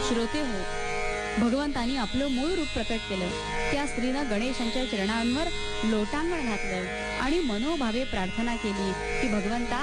श्रोते हो, भगवंतानी आपलं मूळ रूप प्रकट केलं. त्या स्त्रीनं गणेशांच्या चरणांवर लोटांगण घातलं आणि मनोभावे प्रार्थना केली की भगवंता